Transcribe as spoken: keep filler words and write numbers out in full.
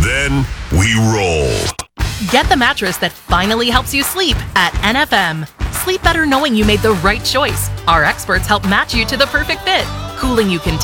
Then we roll. Get the mattress that finally helps you sleep at N F M. Sleep better knowing you made the right choice. Our experts help match you to the perfect fit, cooling you can